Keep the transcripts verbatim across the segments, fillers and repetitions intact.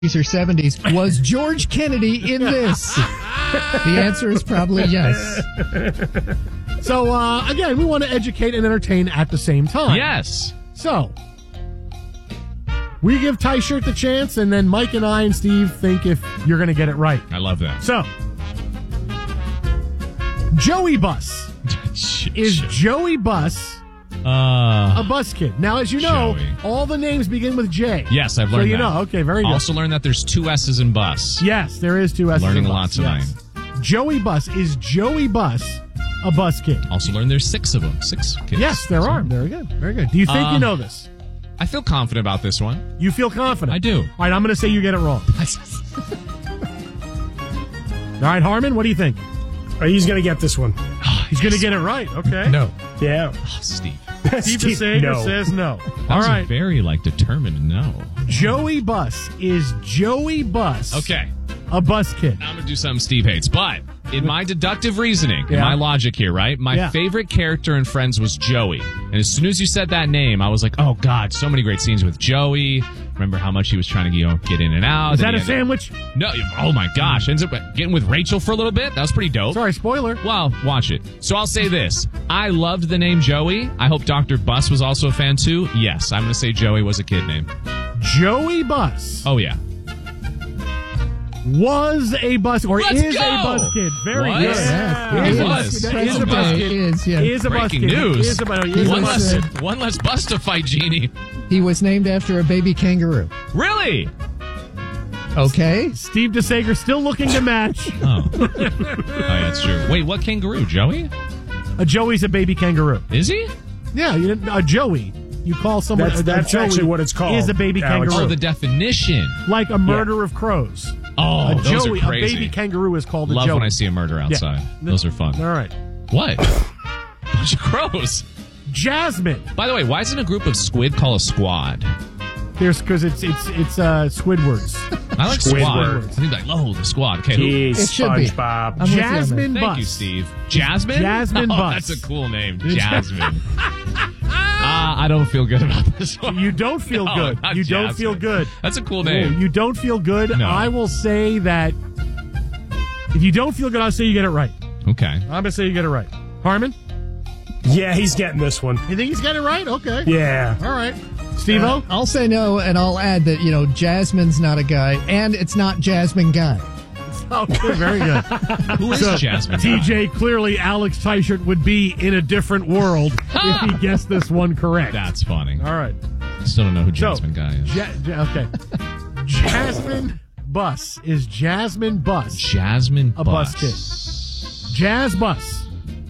or seventies. Was George Kennedy in this? The answer is probably yes. So, uh, again, we want to educate and entertain at the same time. Yes. So, we give Ty Shirt the chance, and then Mike and I and Steve think if you're going to get it right. I love that. So, Joey Bus. Is Joey Bus uh, a bus kid? Now, as you know, Joey. all the names begin with J. Yes, I've learned so you that. know. Okay, very good. Also learned that there's two S's in bus. Yes, there is two S's Learning in a lot bus. tonight. Yes. Joey Bus. Is Joey Bus a bus kid? Also learned there's six of them. Six kids. Yes, there so. are. Very good. Very good. Do you think Uh, you know this? I feel confident about this one. You feel confident? I do. All right, I'm going to say you get it wrong. All right, Harmon, what do you think? Oh, he's going to get this one. Oh, He's going to get it right. Okay. No. Yeah. Oh, Steve. Steve Steve, DeSager no. says no. That All was right. very, like, determined no. Joey Bus. Is Joey Bus Okay. a bus kid? I'm going to do something Steve hates, but in my deductive reasoning, in Yeah. my logic here, right? My Yeah. favorite character in Friends was Joey. And as soon as you said that name, I was like, oh, God, so many great scenes with Joey. Remember how much he was trying to, you know, get in and out. Is Then that he a ended- sandwich? No. Oh, my gosh. Ends up getting with Rachel for a little bit. That was pretty dope. Sorry, spoiler. Well, watch it. So I'll say this. I loved the name Joey. I hope Doctor Bus was also a fan, too. Yes, I'm going to say Joey was a kid name. Joey Bus Oh, yeah. was a bus or Let's is go! a bus kid. Very What? good. Yeah. Is He a- was. Is a Present bus day kid. is, yeah. Is a bus Breaking kid. news. Is a bus He One was, less, uh, one less bus to fight, Jeannie. He was named after a baby kangaroo. Really? Okay. Steve DeSager still looking to match. Oh. Oh, yeah, that's true. Wait, what kangaroo? Joey? A Joey's a baby kangaroo. Is he? Yeah, you didn't, a Joey. You call someone That's- a, that's a Joey actually what it's called, Is a baby Alex. kangaroo. Oh, the definition. Like a murder of crows. Oh, a those Joey, are crazy. a baby kangaroo is called a Love Joey. when I see a murder outside. Yeah. Those are fun. All right. What? Bunch of crows. Jasmine. By the way, why isn't a group of squid called a squad? There's because it's it's it's uh, Squidwards. I like Squidward. squad. I think like, oh, the squad. Okay. who- Jeez, It should be. SpongeBob. I'm with you on that. Jasmine Thank Bus. you, Steve. Jasmine? Jasmine oh, Bus. That's a cool name. Jasmine. uh, I don't feel good about this one. You don't feel No, good. not You don't Jasmine. feel good. That's a cool No, name. you don't feel good. No. I will say that if you don't feel good, I'll say you get it right. Okay. I'm going to say you get it right. Harmon, Yeah, he's getting this one. you think he's got it right? Okay. Yeah. All right. Steve-O? I'll say no, and I'll add that, you know, Jasmine's not a guy, and it's not Jasmine Guy. Okay, very good. Who is So, Jasmine? T J, clearly Alex Tyshirt would be in a different world if he guessed this one correct. That's funny. All right. Still don't know who So, Jasmine Guy is. Ja- ja- okay. Jasmine Bus. Is Jasmine Bus Jasmine a bus Bus. kid? Jazz Bus.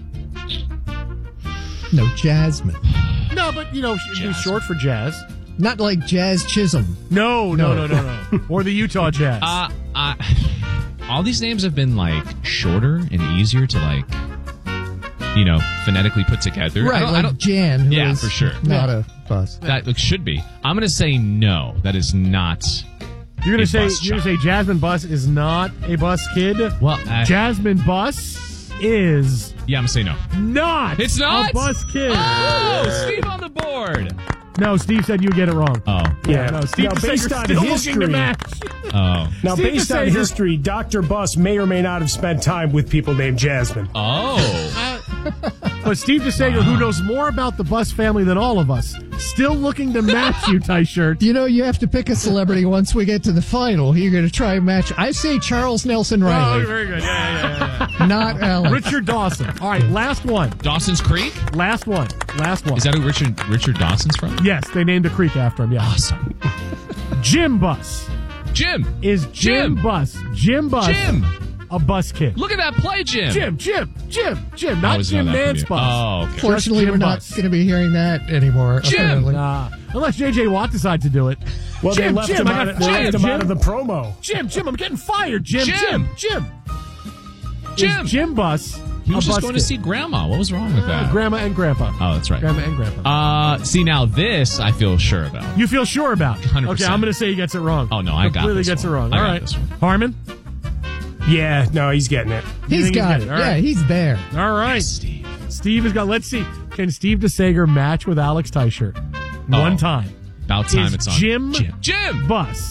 No, Jasmine. No, but, you know, it'd be Jazz. short for jazz. Not like Jazz Chisholm. No, no, no, no, no. Or the Utah Jazz. Uh, uh, all these names have been like shorter and easier to like, you know, phonetically put together. I Right, don't- I like don't- Jan, who Yeah, is for sure. not a bus. that like, should be. I'm gonna say no. That is not. you're a gonna say bus you're gonna child. say Jasmine Bus is not a bus kid. Well, uh, Jasmine Bus is yeah, I'm gonna say no. not. It's not? a bus kid. Oh, Steve on the board. No, Steve said you would get it wrong. Oh, Yeah. No, Steve Now, based DeSager's on still looking to history, match. oh, now Steve based on DeSager- history, Doctor Bus may or may not have spent time with people named Jasmine. oh. But Steve DeSager, who knows more about the Bus family than all of us, still looking to match you, Ty Shirt. You know, you have to pick a celebrity once we get to the final. You're going to try and match. I say Charles Nelson Oh, Riley, very good. Yeah, yeah, yeah, not Alex. yeah. Richard Dawson. All right, last one. Dawson's Creek. Last one. Last one. Is that who Richard Richard Dawson's from? Yes, they named a creek after him. Yeah. Awesome. Jim Bus. Jim. Is Jim, Jim. Bus. Jim Bus. Jim. A bus kid. Look at that play, Jim. Jim, Jim, Jim, Jim. I Not always know Jim that from Nance you. Bus. Oh, okay. Fortunately, Jim we're not Bus. going to be hearing that anymore. Jim. apparently. Nah. Unless J J Watt decides to do it. Well, Jim, they left Jim, him, I out, got of, they fired, left him Jim. out of the promo. Jim, Jim, I'm getting fired. Jim, Jim. Jim, Jim. Jim. Is Jim Bus. He was a just bus going kid? to see Grandma. What was wrong with that? Grandma and Grandpa. Oh, that's right. Grandma and Grandpa. Uh, see, now this I feel sure about. You feel sure about? one hundred percent. Okay, I'm going to say he gets it wrong. Oh, no, I got Completely this gets one. it wrong. I All got right, this one. Harmon. Yeah, no, he's getting it. You He's think got he's it. got it? All Yeah, right. he's there. All right, Steve. Steve has got. Let's see. Can Steve DeSager match with Alex Tyshirt? Oh. One time. About time Is it's on. Jim- Jim. Jim. Bus.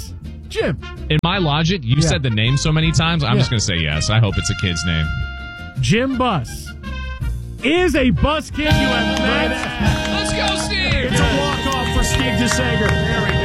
Jim. In my logic, you Yeah. said the name so many times, I'm Yeah. just going to say yes. I hope it's a kid's name. Jim Buss is a Buss kid. You have met. Let's go, Steve! It's a walk-off for Steve DeSager. There we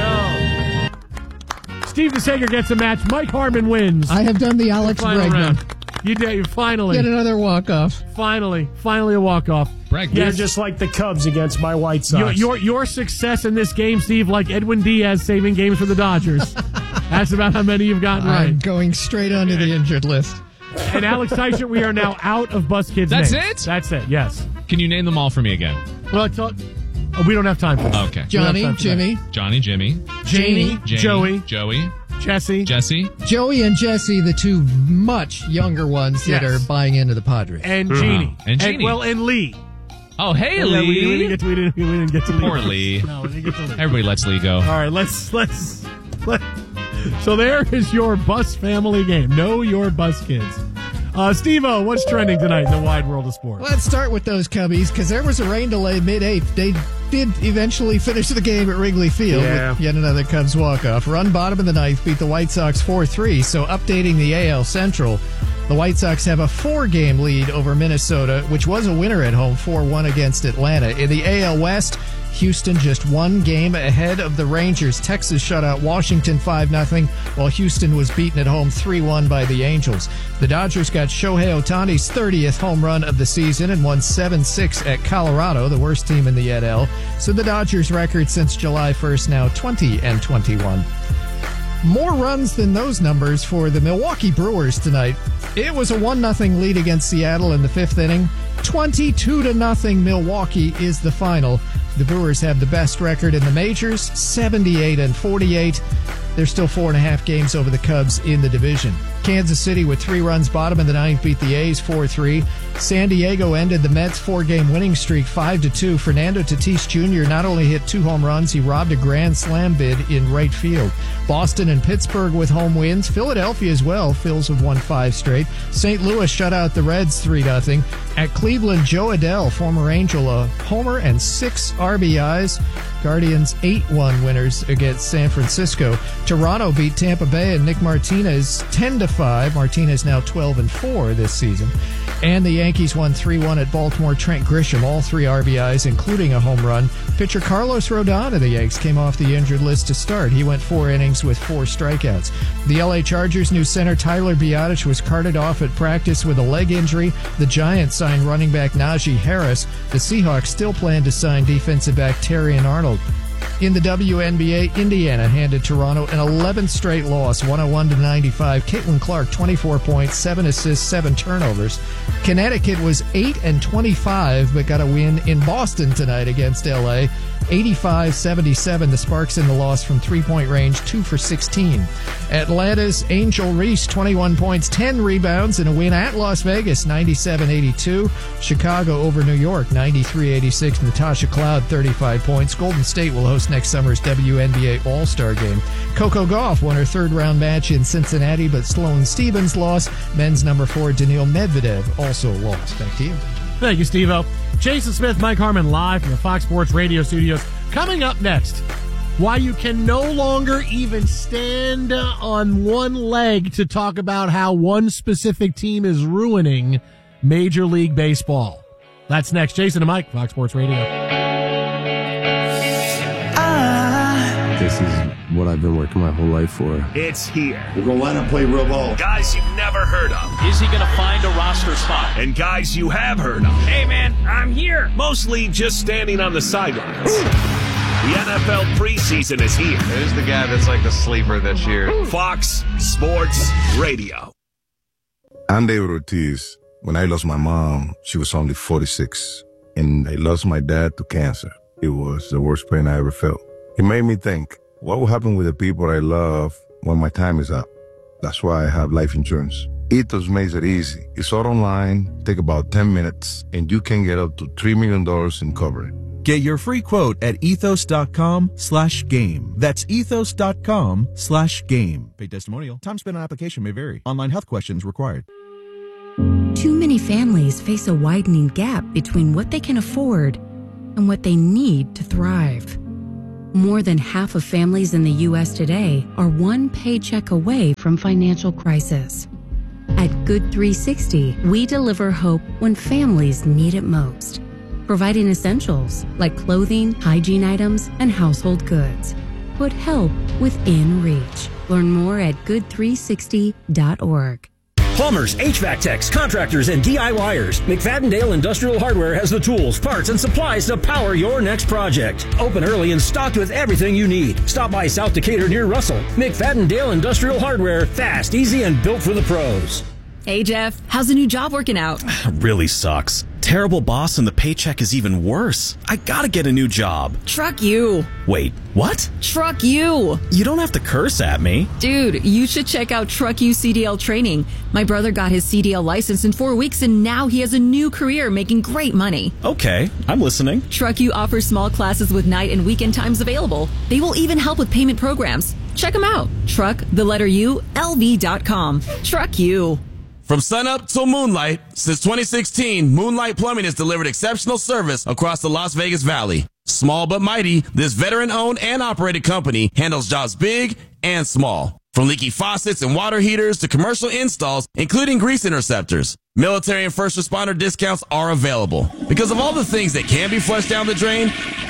go. Steve DeSager gets a match. Mike Harmon wins. I have done the Alex Final Bregman. round. You did. Finally. Get another walk-off. Finally. Finally a walk-off. Breg, You're Yes. just like the Cubs against my White Your, Sox. your your success in this game, Steve, like Edwin Diaz saving games for the Dodgers. That's about how many you've gotten I'm right. going straight onto the injured list. And Alex Teichert, we are now out of Bus Kids. That's names. it? That's it. Yes. Can you name them all for me again? Well, it's all, oh, we don't have time for that. Okay. Johnny, time for that. Jimmy, Johnny, Jimmy, Janie, Janie, Joey, Joey, Jesse. Jesse, Joey and Jesse, the two much younger ones that Yes. are buying into the Padres. and Jeannie. And Jeannie. well, and Lee. Oh, hey, Yeah, we, we didn't Lee. get to, we didn't, we didn't get to Lee. Poor Lee. No, we didn't get to Lee. Everybody lets Lee go. All right, let's let's let. So there is your Bus family game. Know your Bus kids. Uh, Steve-O, what's trending tonight in the wide world of sports? Let's start with those Cubbies, because there was a rain delay mid-eighth. They did eventually finish the game at Wrigley Field Yeah. with yet another Cubs walk-off. Run bottom of the ninth, beat the White Sox four three, so updating the A L Central, the White Sox have a four-game lead over Minnesota, which was a winner at home, four one against Atlanta. In the A L West, Houston just one game ahead of the Rangers. Texas shut out Washington five nothing, while Houston was beaten at home three one by the Angels. The Dodgers got Shohei Ohtani's thirtieth home run of the season and won seven six at Colorado, the worst team in the N L. So the Dodgers' record since July first now twenty and twenty-one. More runs than those numbers for the Milwaukee Brewers tonight. It was a one nothing lead against Seattle in the fifth inning. twenty-two to nothing Milwaukee is the final. The Brewers have the best record in the majors, seventy-eight and forty-eight. They're still four and a half games over the Cubs in the division. Kansas City with three runs bottom of the ninth beat the A's four three. San Diego ended the Mets' four-game winning streak five to two. Fernando Tatis Junior not only hit two home runs, he robbed a grand slam bid in right field. Boston and Pittsburgh with home wins. Philadelphia as well. Phils have won five straight. Saint Louis shut out the Reds three nothing. At Cleveland, Joe Adell, former Angel, a homer and six R B Is. Guardians eight one winners against San Francisco. Toronto beat Tampa Bay and Nick Martinez ten to five. Martinez now twelve and four this season. And the Yankees won three one at Baltimore. Trent Grisham, all three R B Is, including a home run. Pitcher Carlos Rodon of the Yanks came off the injured list to start. He went four innings with four strikeouts. The L A Chargers' new center Tyler Biadasz was carted off at practice with a leg injury. The Giants signed running back Najee Harris. The Seahawks still plan to sign defensive back Terrion Arnold. In the W N B A, Indiana handed Toronto an eleventh straight loss, one oh one to ninety-five. Caitlin Clark, twenty-four points, seven assists, seven turnovers. Connecticut was eight and twenty-five, but got a win in Boston tonight against L A. eighty-five seventy-seven. The Sparks in the loss from three-point range, two for sixteen. Atlanta's Angel Reese, twenty-one points, ten rebounds, and a win at Las Vegas, ninety-seven eighty-two. Chicago over New York, ninety-three eighty-six. Natasha Cloud, thirty-five points. Golden State will host next summer's W N B A All-Star Game. Coco Gauff won her third-round match in Cincinnati, but Sloane Stephens lost. Men's number four, Daniil Medvedev, also lost. Back to you. Thank you, Steve-O. Jason Smith, Mike Harmon, live from the Fox Sports Radio studios. Coming up next, why you can no longer even stand on one leg to talk about how one specific team is ruining Major League Baseball. That's next. Jason and Mike, Fox Sports Radio. This is what I've been working my whole life for. It's here. We're going to line up, play real ball. Guys you've never heard of. Is he going to find a roster spot? And guys you have heard of. Hey, man, I'm here. Mostly just standing on the sidelines. The N F L preseason is here. Who's the guy that's like the sleeper this year? Fox Sports Radio. I'm David Ortiz. When I lost my mom, she was only forty-six. And I lost my dad to cancer. It was the worst pain I ever felt. It made me think, what will happen with the people I love when my time is up? That's why I have life insurance. Ethos makes it easy. It's all online, take about ten minutes, and you can get up to three million dollars in coverage. Get your free quote at ethos.com slash game. That's ethos.com slash game. Paid testimonial. Time spent on application may vary. Online health questions required. Too many families face a widening gap between what they can afford and what they need to thrive. More than half of families in the U S today are one paycheck away from financial crisis. At Good three sixty, we deliver hope when families need it most, providing essentials like clothing, hygiene items, and household goods. Put help within reach. Learn more at good three sixty dot org. Plumbers, H V A C techs, contractors, and D I Y ers. McFadden-Dale Industrial Hardware has the tools, parts, and supplies to power your next project. Open early and stocked with everything you need. Stop by South Decatur near Russell. McFadden-Dale Industrial Hardware. Fast, easy, and built for the pros. Hey, Jeff. How's the new job working out? Really sucks. Terrible boss and the paycheck is even worse. I gotta get a new job. Truck you. Wait, what? Truck you. You don't have to curse at me. Dude, you should check out Truck You C D L training. My brother got his C D L license in four weeks and now he has a new career making great money. Okay, I'm listening. Truck You offers small classes with night and weekend times available. They will even help with payment programs. Check them out. Truck, the letter U, L V dot com. Truck You. From sunup till moonlight, since twenty sixteen, Moonlight Plumbing has delivered exceptional service across the Las Vegas Valley. Small but mighty, this veteran-owned and operated company handles jobs big and small. From leaky faucets and water heaters to commercial installs, including grease interceptors. Military and first responder discounts are available. Because of all the things that can be flushed down the drain,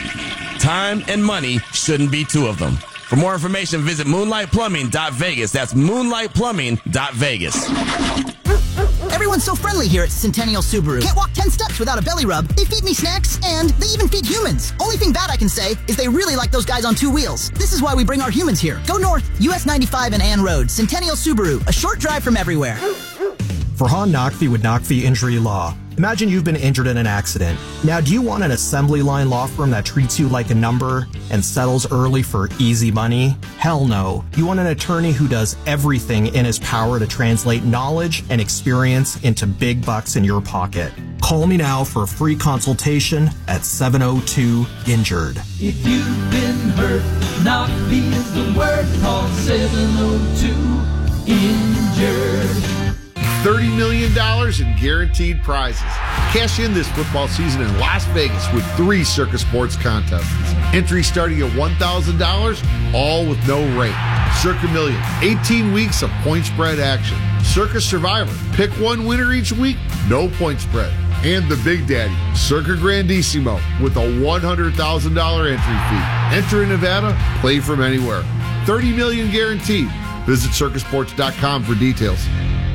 time and money shouldn't be two of them. For more information, visit moonlight plumbing dot vegas. That's moonlight plumbing dot vegas. Everyone's so friendly here at Centennial Subaru. Can't walk ten steps without a belly rub. They feed me snacks, and they even feed humans. Only thing bad I can say is they really like those guys on two wheels. This is why we bring our humans here. Go north, U S ninety-five and Ann Road. Centennial Subaru, a short drive from everywhere. Farhan Naqvi with Naqvi Injury Law. Imagine you've been injured in an accident. Now, do you want an assembly line law firm that treats you like a number and settles early for easy money? Hell no. You want an attorney who does everything in his power to translate knowledge and experience into big bucks in your pocket. Call me now for a free consultation at seven oh two injured. If you've been hurt, Naqvi is the word. Call seven oh two injured. thirty million dollars in guaranteed prizes. Cash in this football season in Las Vegas with three Circa Sports contests. Entry starting at one thousand dollars, all with no rate. Circa Million, eighteen weeks of point spread action. Circa Survivor, pick one winner each week, no point spread. And the Big Daddy, Circa Grandissimo, with a one hundred thousand dollars entry fee. Enter in Nevada, play from anywhere. thirty million dollars guaranteed. Visit circa sports dot com for details.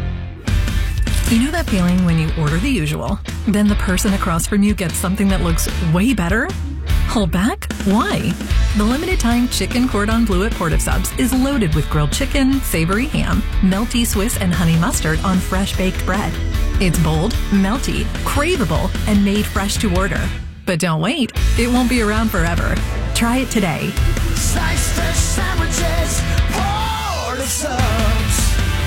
You know that feeling when you order the usual, then the person across from you gets something that looks way better? Hold back? Why? The limited time chicken cordon bleu at Port of Subs is loaded with grilled chicken, savory ham, melty Swiss and honey mustard on fresh baked bread. It's bold, melty, craveable, and made fresh to order. But don't wait, it won't be around forever. Try it today. Slice fresh sandwiches, Port of Subs.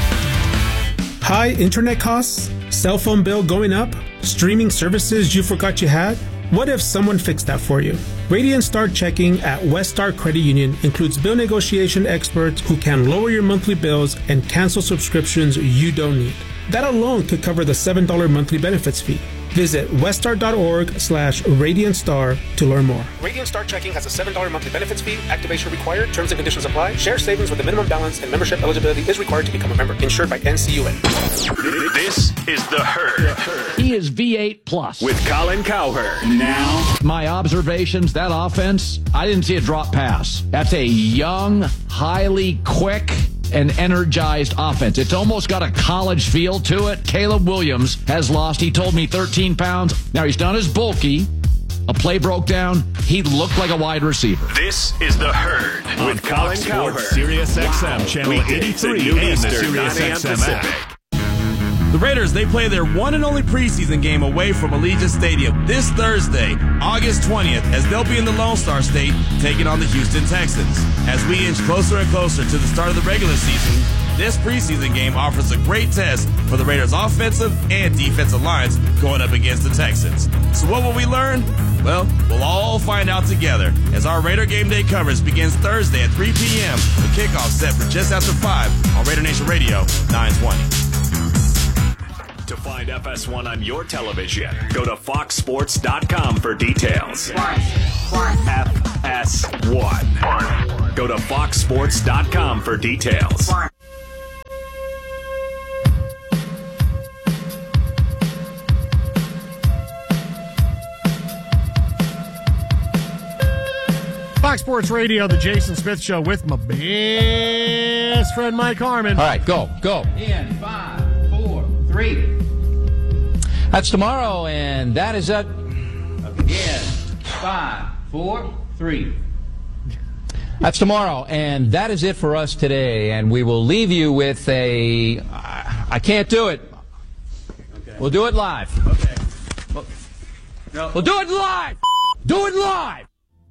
High internet costs? Cell phone bill going up? Streaming services you forgot you had? What if someone fixed that for you? Radiant Star Checking at Westar Credit Union includes bill negotiation experts who can lower your monthly bills and cancel subscriptions you don't need. That alone could cover the seven dollars monthly benefits fee. Visit westar.org slash Radiant Star to learn more. Radiant Star Checking has a seven dollars monthly benefits fee. Activation required. Terms and conditions apply. Share savings with a minimum balance and membership eligibility is required to become a member. Insured by N C U A. This is The Herd. He is V eight plus. With Colin Cowherd. Now, my observations, that offense, I didn't see a drop pass. That's a young, highly quick, and energized offense. It's almost got a college feel to it. Caleb Williams has lost, he told me, thirteen pounds. Now, he's not as bulky. A play broke down. He looked like a wide receiver. This is The Herd with Colin Cowherd. Sirius X M, wow. Channel eighty-three, and the Sirius X M app. The Raiders, they play their one and only preseason game away from Allegiant Stadium this Thursday, August twentieth, as they'll be in the Lone Star State taking on the Houston Texans. As we inch closer and closer to the start of the regular season, this preseason game offers a great test for the Raiders' offensive and defensive lines going up against the Texans. So what will we learn? Well, we'll all find out together as our Raider Game Day coverage begins Thursday at three p.m. with kickoff set for just after five on Raider Nation Radio nine twenty. To find F S one on your television, go to fox sports dot com for details. F S one. Go to fox sports dot com for details. Fox Sports Radio, the Jason Smith Show with my best friend Mike Harmon. All right, go, go. In five, four, three. That's tomorrow, and that is it. Again, five, four, three. That's tomorrow, and that is it for us today. And we will leave you with a. I, I can't do it. Okay. We'll do it live. Okay. Well, no. We'll do it live. Do it live.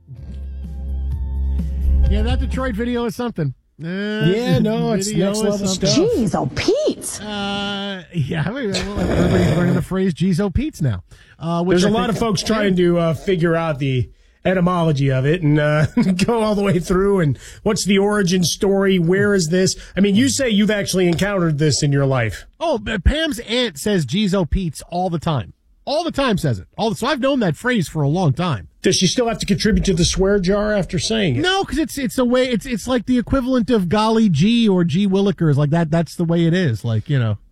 Yeah, that Detroit video is something. Uh, yeah, no, it's next level stuff. Jeez, oh, Pete. Uh, yeah, well, everybody's learning the phrase "Jeez, oh, Pete's" now. Uh, There's a I lot think, of folks trying to uh, figure out the etymology of it and uh, go all the way through. And what's the origin story? Where is this? I mean, you say you've actually encountered this in your life. Oh, Pam's aunt says "Jeez, oh, Pete's" all the time. All the time says it. All the, so I've known that phrase for a long time. Does she still have to contribute to the swear jar after saying it? No, because it's it's a way. It's it's like the equivalent of golly gee or gee willikers. Like that. That's the way it is. Like you know.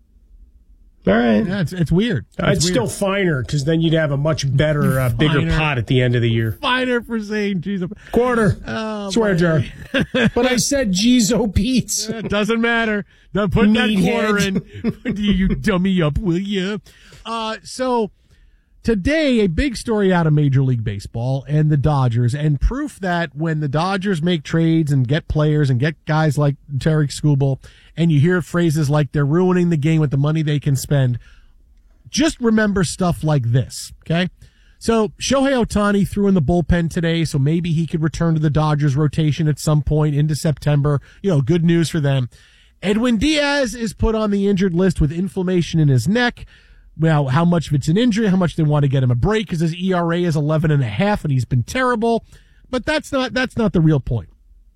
All right. Yeah, it's it's weird. It's, uh, it's weird. still finer because then you'd have a much better, uh, bigger pot at the end of the year. Finer for saying geez. Quarter. Oh, swear jar. But I said geez, oh, Pete's. It doesn't matter. Don't put that quarter in. You dummy up, will you? Uh, so. Today, a big story out of Major League Baseball and the Dodgers, and proof that when the Dodgers make trades and get players and get guys like Tarek Skubal, and you hear phrases like they're ruining the game with the money they can spend, just remember stuff like this, okay? So Shohei Ohtani threw in the bullpen today, so maybe he could return to the Dodgers rotation at some point into September. You know, good news for them. Edwin Diaz is put on the injured list with inflammation in his neck. Well, how much of it's an injury, how much they want to get him a break because his E R A is eleven and a half and he's been terrible. But that's not, that's not the real point.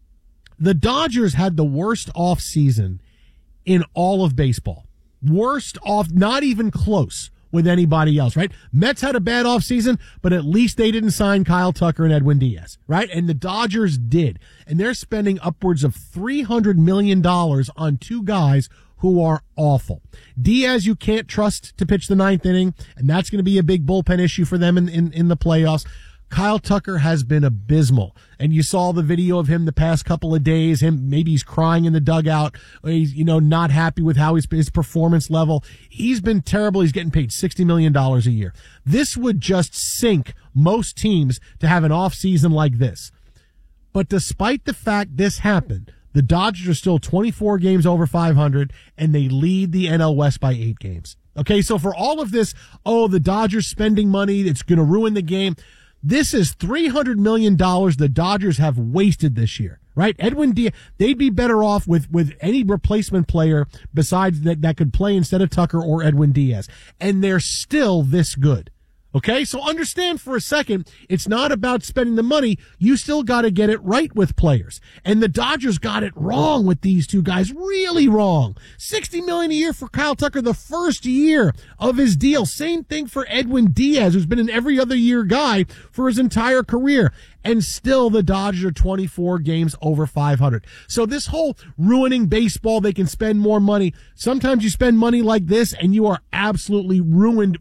The Dodgers had the worst off season in all of baseball. Worst off, not even close with anybody else, right? Mets had a bad off season, but at least they didn't sign Kyle Tucker and Edwin Diaz, right? And the Dodgers did. And they're spending upwards of three hundred million dollars on two guys who are awful. Diaz, you can't trust to pitch the ninth inning, and that's going to be a big bullpen issue for them in, in, in the playoffs. Kyle Tucker has been abysmal, and you saw the video of him the past couple of days. Him, maybe he's crying in the dugout. Or he's, you know, not happy with how his, his performance level. He's been terrible. He's getting paid sixty million dollars a year. This would just sink most teams to have an off season like this. But despite the fact this happened, the Dodgers are still twenty-four games over five hundred, and they lead the N L West by eight games. Okay, so for all of this, oh, the Dodgers spending money, it's going to ruin the game. This is three hundred million dollars the Dodgers have wasted this year, right? Edwin Diaz, they'd be better off with, with any replacement player besides that, that could play instead of Tucker or Edwin Diaz. And they're still this good. Okay, so understand for a second, it's not about spending the money. You still got to get it right with players. And the Dodgers got it wrong with these two guys, really wrong. sixty million dollars a year for Kyle Tucker the first year of his deal. Same thing for Edwin Diaz, who's been an every other year guy for his entire career. And still the Dodgers are twenty-four games over five hundred. So this whole ruining baseball, they can spend more money. Sometimes you spend money like this and you are absolutely ruined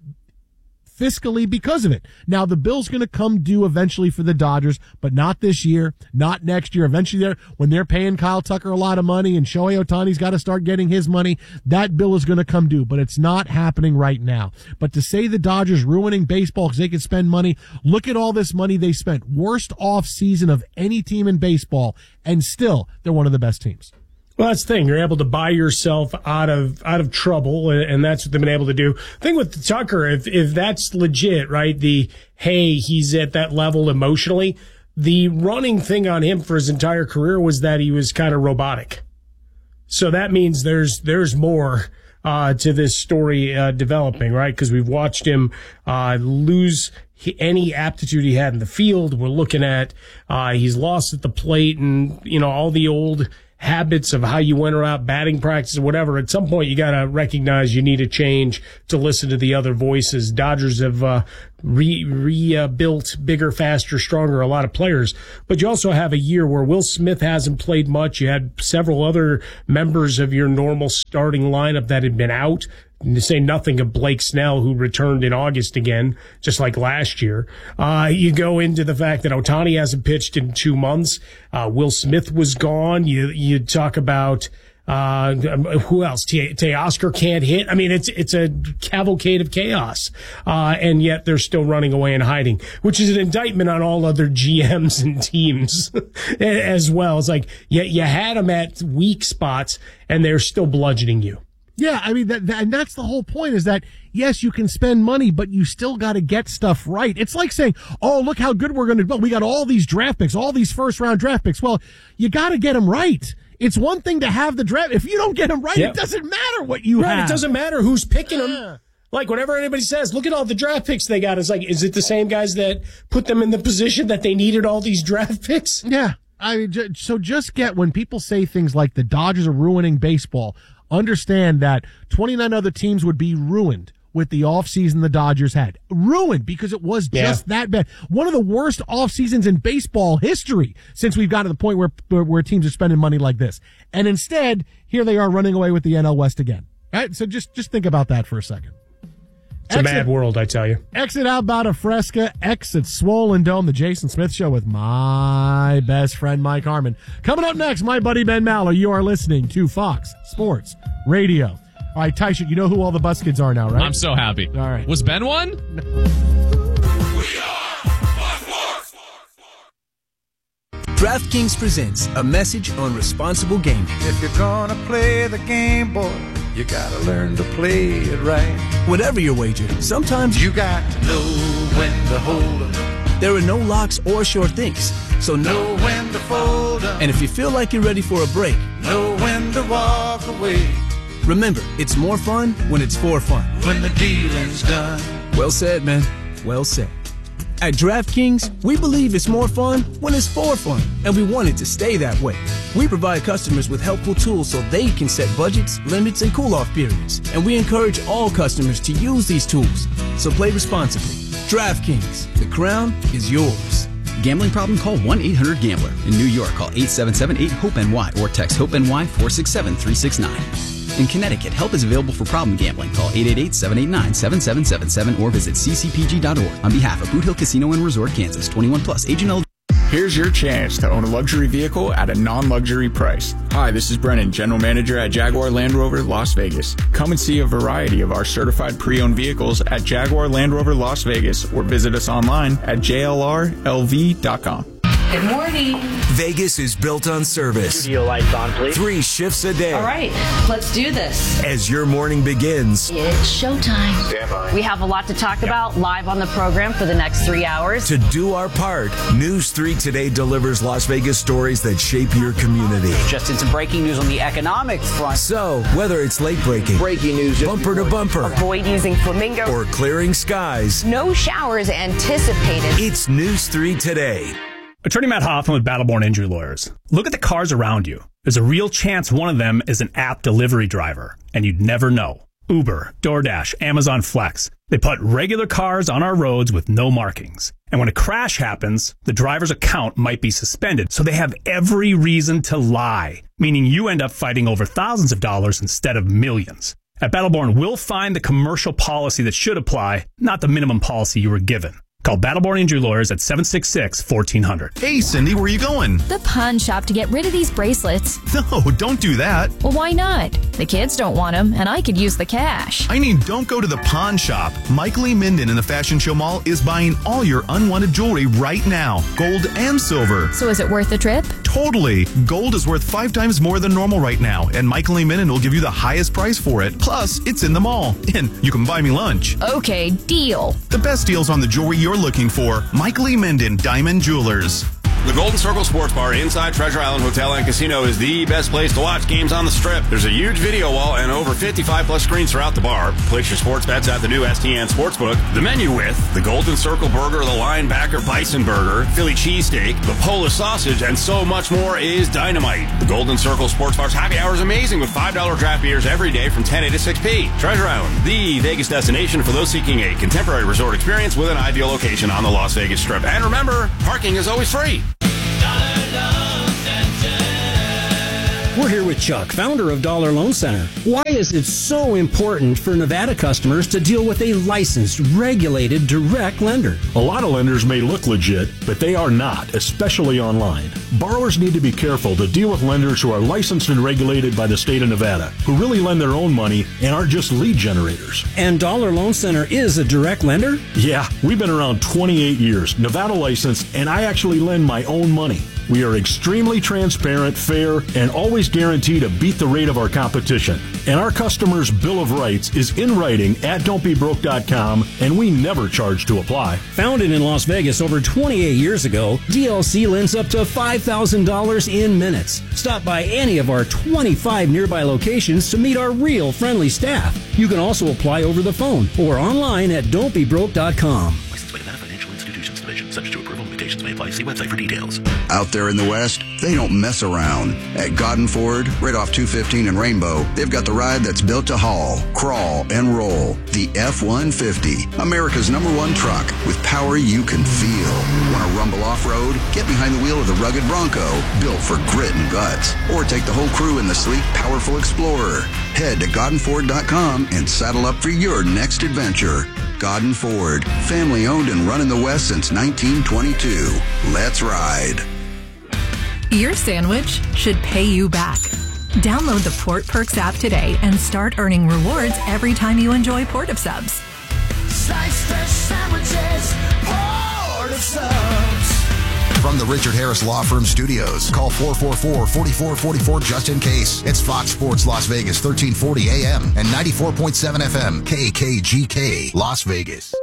fiscally because of it. Now, the bill's going to come due eventually for the Dodgers, but not this year, not next year. Eventually, they're, when they're paying Kyle Tucker a lot of money and Shohei Ohtani's got to start getting his money, that bill is going to come due, but it's not happening right now. But to say the Dodgers ruining baseball because they can spend money, look at all this money they spent. Worst off season of any team in baseball, and still, they're one of the best teams. Well, that's the thing. You're able to buy yourself out of out of trouble, and that's what they've been able to do. The thing with Tucker, if if that's legit, right? The hey, he's at that level emotionally. The running thing on him for his entire career was that he was kind of robotic. So that means there's there's more uh, to this story uh, developing, right? Because we've watched him uh, lose any aptitude he had in the field. We're looking at uh, he's lost at the plate, and you know all the old habits of how you went about batting practice or whatever, at some point you got to recognize you need a change to listen to the other voices. Dodgers have uh, re, re uh, built bigger, faster, stronger, a lot of players. But you also have a year where Will Smith hasn't played much. You had several other members of your normal starting lineup that had been out. To say nothing of Blake Snell, who returned in August again, just like last year. Uh, you go into the fact that Ohtani hasn't pitched in two months. Uh, Will Smith was gone. You, you talk about, uh, who else? Teoscar can't hit. I mean, it's, it's a cavalcade of chaos. Uh, and yet they're still running away and hiding, which is an indictment on all other G Ms and teams as well. It's like, you, you had them at weak spots and they're still bludgeoning you. Yeah, I mean, that, that, and that's the whole point is that, yes, you can spend money, but you still got to get stuff right. It's like saying, oh, look how good we're going to, well, we got all these draft picks, all these first round draft picks. Well, you got to get them right. It's one thing to have the draft. If you don't get them right, yep. It doesn't matter what you right, have. It doesn't matter who's picking them. Yeah. Like, whenever anybody says, look at all the draft picks they got, it's like, is it the same guys that put them in the position that they needed all these draft picks? Yeah. I mean, so just get, when people say things like the Dodgers are ruining baseball, understand that twenty-nine other teams would be ruined with the offseason the Dodgers had. Ruined because it was just yeah. that bad. One of the worst off seasons in baseball history since we've got to the point where, where where teams are spending money like this. And instead, here they are running away with the N L West again. All right, so just, just think about that for a second. It's exit, a mad world, I tell you. Exit Outbound of Fresca, exit Swollen Dome, the Jason Smith Show with my best friend, Mike Harmon. Coming up next, my buddy Ben Maller. You are listening to Fox Sports Radio. All right, Taisha, you know who all the bus kids are now, right? I'm so happy. All right. Was Ben one? DraftKings presents a message on responsible gaming. If you're gonna play the game, boy, you gotta learn to play it right. Whatever your wager, sometimes you got to know when to hold 'em. There are no locks or sure things, so know when to fold 'em. And if you feel like you're ready for a break, know when to walk away. Remember, it's more fun when it's for fun. When the dealing's done. Well said, man. Well said. At DraftKings, we believe it's more fun when it's for fun, and we want it to stay that way. We provide customers with helpful tools so they can set budgets, limits, and cool-off periods, and we encourage all customers to use these tools. So play responsibly. DraftKings, the crown is yours. Gambling problem? Call one eight hundred gambler. In New York, call eight seven seven eight hope N Y or text HOPE-NY four six seven three six nine. In Connecticut, help is available for problem gambling. Call eight eight eight, seven eight nine, seven seven seven seven or visit c c p g dot org. On behalf of Boot Hill Casino and Resort, Kansas, twenty-one plus, age and eligible. Here's your chance to own a luxury vehicle at a non-luxury price. Hi, this is Brennan, General Manager at Jaguar Land Rover, Las Vegas. Come and see a variety of our certified pre-owned vehicles at Jaguar Land Rover, Las Vegas, or visit us online at j l r l v dot com. Good morning. Vegas is built on service. Studio lights on, please. Three shifts a day. All right, let's do this. As your morning begins, it's showtime. Stand by. We have a lot to talk about live on the program for the next three hours. To do our part, News three Today delivers Las Vegas stories that shape your community. Just in some breaking news on the economic front. So, whether it's late breaking, breaking news, bumper to bumper, avoid using flamingo, or clearing skies, no showers anticipated. It's News three Today. Attorney Matt Hoffman with Battleborn Injury Lawyers. Look at the cars around you. There's a real chance one of them is an app delivery driver, and you'd never know. Uber, DoorDash, Amazon Flex. They put regular cars on our roads with no markings. And when a crash happens, the driver's account might be suspended, so they have every reason to lie, meaning you end up fighting over thousands of dollars instead of millions. At Battleborn, we'll find the commercial policy that should apply, not the minimum policy you were given. Call Battleborn Injury Lawyers at seven six six, fourteen hundred. Hey, Cindy, where are you going? The pawn shop to get rid of these bracelets. No, don't do that. Well, why not? The kids don't want them, and I could use the cash. I mean, don't go to the pawn shop. Mike Lee Minden in the Fashion Show Mall is buying all your unwanted jewelry right now, gold and silver. So is it worth the trip? Totally. Gold is worth five times more than normal right now, and Mike Lee Minden will give you the highest price for it. Plus, it's in the mall, and you can buy me lunch. Okay, deal. The best deals on the jewelry you're looking for. Mike Lee Minden, Diamond Jewelers. The Golden Circle Sports Bar inside Treasure Island Hotel and Casino is the best place to watch games on the Strip. There's a huge video wall and over fifty-five plus screens throughout the bar. Place your sports bets at the new S T N Sportsbook. The menu with the Golden Circle Burger, the Linebacker Bison Burger, Philly Cheesesteak, the Polish Sausage, and so much more is dynamite. The Golden Circle Sports Bar's happy hour is amazing with five dollar draft beers every day from ten a to six p. Treasure Island, the Vegas destination for those seeking a contemporary resort experience with an ideal location on the Las Vegas Strip. And remember, parking is always free. We're here with Chuck, founder of Dollar Loan Center. Why is it so important for Nevada customers to deal with a licensed, regulated, direct lender? A lot of lenders may look legit, but they are not, especially online. Borrowers need to be careful to deal with lenders who are licensed and regulated by the state of Nevada, who really lend their own money and aren't just lead generators. And Dollar Loan Center is a direct lender? Yeah, we've been around twenty-eight years, Nevada licensed, and I actually lend my own money. We are extremely transparent, fair, and always guarantee to beat the rate of our competition. And our customers' Bill of Rights is in writing at don't be broke dot com, and we never charge to apply. Founded in Las Vegas over twenty-eight years ago, D L C lends up to five thousand dollars in minutes. Stop by any of our twenty-five nearby locations to meet our real friendly staff. You can also apply over the phone or online at don't be broke dot com. Licensed by Nevada Financial Institutions Division. Subject to approval. Limitations may apply. See website for details. Out there in the West, they don't mess around. At Godden Ford, right off two fifteen and Rainbow, they've got the ride that's built to haul, crawl, and roll. The F one fifty, America's number one truck with power you can feel. Want to rumble off-road? Get behind the wheel of the rugged Bronco, built for grit and guts. Or take the whole crew in the sleek, powerful Explorer. Head to Godden Ford dot com and saddle up for your next adventure. Godden Ford, family owned and run in the West since nineteen twenty-two. Let's ride. Your sandwich should pay you back. Download the Port Perks app today and start earning rewards every time you enjoy Port of Subs. Slice fresh sandwiches, Port of Subs. From the Richard Harris Law Firm Studios, call four four four, four four four four just in case. It's Fox Sports Las Vegas, thirteen forty A M and ninety-four point seven F M, K K G K, Las Vegas.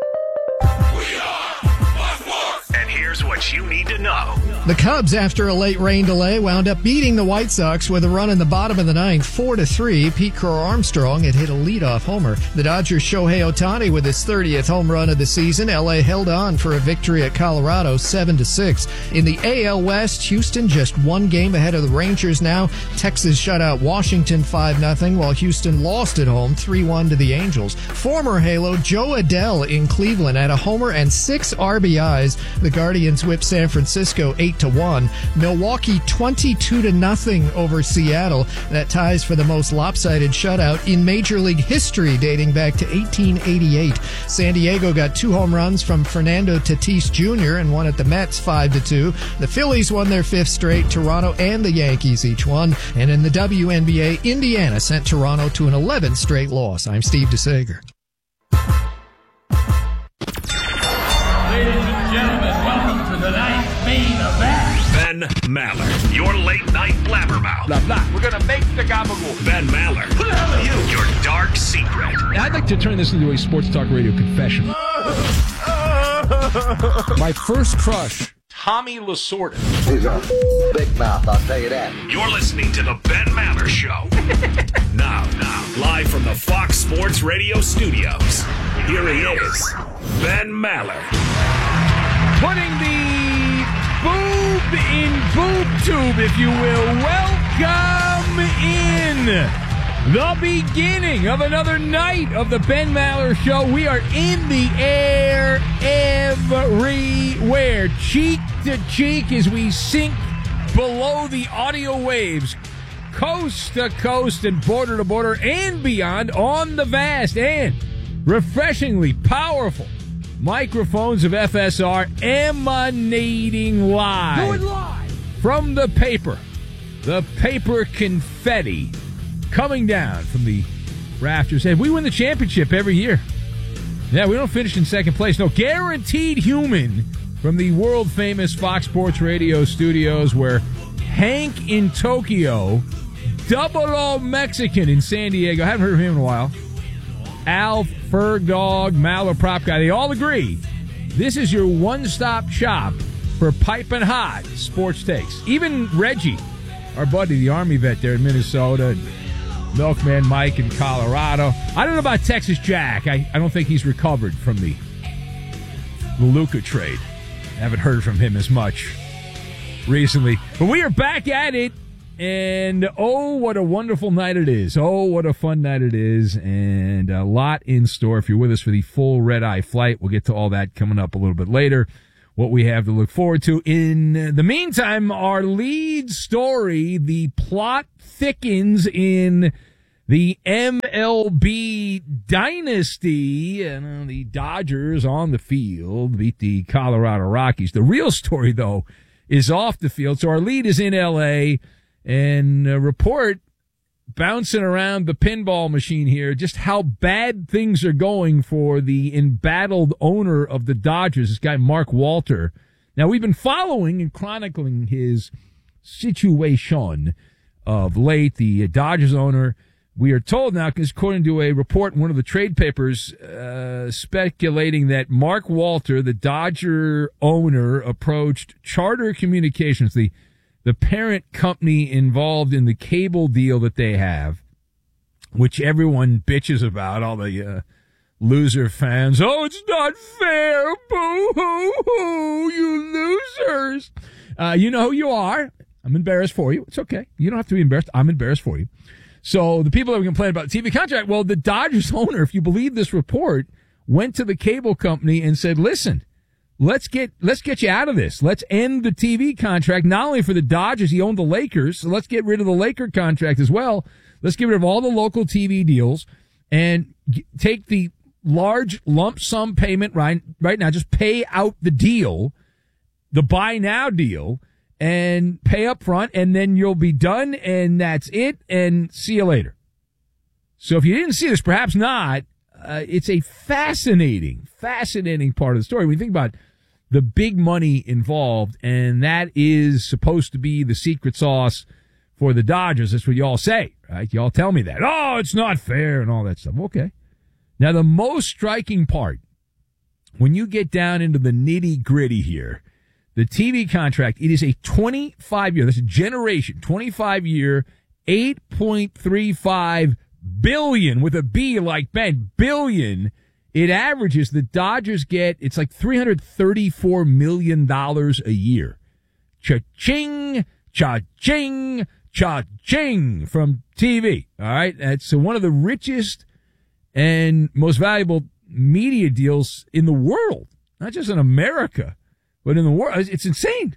And here's what you need to know. The Cubs, after a late rain delay, wound up beating the White Sox with a run in the bottom of the ninth, four to three. Pete Crow-Armstrong had hit a leadoff homer. The Dodgers' Shohei Ohtani with his thirtieth home run of the season. L A held on for a victory at Colorado, seven to six. In the A L West, Houston just one game ahead of the Rangers now. Texas shut out Washington five nothing, while Houston lost at home three one to the Angels. Former Halo Joe Adell in Cleveland had a homer and six R B Is. The Guardians whipped San Francisco eight to one. Milwaukee twenty-two to nothing over Seattle. That ties for the most lopsided shutout in Major League history, dating back to eighteen eighty-eight. San Diego got two home runs from Fernando Tatis Junior and won at the Mets five to two. The Phillies won their fifth straight. Toronto and the Yankees each won. And in the W N B A, Indiana sent Toronto to an eleventh straight loss. I'm Steve DeSager. Ladies and gentlemen, welcome to tonight's main event. Ben Maller, your late night blabbermouth. Blah, blah. We're going to make the gabagool. Ben Maller. Who the hell are you? Your dark secret. I'd like to turn this into a sports talk radio confession. My first crush, Tommy Lasorda. He's a big mouth, I'll tell you that. You're listening to the Ben Maller Show. now, now, live from the Fox Sports Radio studios. Here he is, Ben Maller. Putting the boob in boob tube, if you will. Welcome in the beginning of another night of the Ben Maller Show. We are in the air everywhere, cheek to cheek, as we sink below the audio waves, coast to coast and border to border and beyond on the vast and refreshingly powerful microphones of F S R, emanating live, Do it live from the paper, the paper confetti coming down from the rafters. And we win the championship every year. Yeah, we don't finish in second place. No, guaranteed human from the world-famous Fox Sports Radio studios, where Hank in Tokyo, Double O Mexican in San Diego, I haven't heard of him in a while, Alf, Ferg Dog, Maller Prop Guy, they all agree this is your one-stop shop for piping hot sports takes. Even Reggie, our buddy, the Army vet there in Minnesota, and Milkman Mike in Colorado. I don't know about Texas Jack. I, I don't think he's recovered from the, the Luka trade. I haven't heard from him as much recently. But we are back at it, and oh, what a wonderful night it is. Oh, what a fun night it is, and a lot in store. If you're with us for the full red-eye flight, we'll get to all that coming up a little bit later, what we have to look forward to. In the meantime, our lead story, the plot thickens in the M L B dynasty, and the Dodgers on the field beat the Colorado Rockies. The real story, though, is off the field. So our lead is in L A, and a report bouncing around the pinball machine here, just how bad things are going for the embattled owner of the Dodgers, this guy Mark Walter. Now, we've been following and chronicling his situation of late. The Dodgers owner, we are told now, because according to a report in one of the trade papers, uh, speculating that Mark Walter, the Dodger owner, approached Charter Communications, the the parent company involved in the cable deal that they have, which everyone bitches about, all the uh, loser fans. Oh, it's not fair. Boo-hoo-hoo, you losers. Uh, you know who you are. I'm embarrassed for you. It's okay. You don't have to be embarrassed. I'm embarrassed for you. So the people that were complaining about the T V contract, well, the Dodgers owner, if you believe this report, went to the cable company and said, listen, let's get let's get you out of this. Let's end the T V contract, not only for the Dodgers, he owned the Lakers, so let's get rid of the Laker contract as well. Let's get rid of all the local T V deals and g- take the large lump sum payment right, right now, just pay out the deal, the buy now deal, and pay up front, and then you'll be done, and that's it, and see you later. So if you didn't see this, perhaps not, uh, it's a fascinating, fascinating part of the story. When you think about the big money involved, and that is supposed to be the secret sauce for the Dodgers. That's what y'all say, right? Y'all tell me that. Oh, it's not fair and all that stuff. Okay. Now, the most striking part, when you get down into the nitty-gritty here, the T V contract, it is a twenty-five year, that's a generation, twenty-five year, eight point three five billion, with a B like Ben, billion. It averages, the Dodgers get, it's like three hundred thirty-four million dollars a year. Cha-ching, cha-ching, cha-ching from T V. All right. That's one of the richest and most valuable media deals in the world, not just in America, but in the world. It's insane,